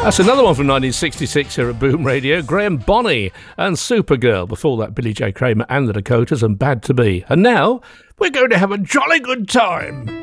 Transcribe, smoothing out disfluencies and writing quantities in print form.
That's another one from 1966 here at Boom Radio. Graham Bonney and Supergirl. Before that, Billy J. Kramer and the Dakotas and Bad to Be. And now, we're going to have a jolly good time.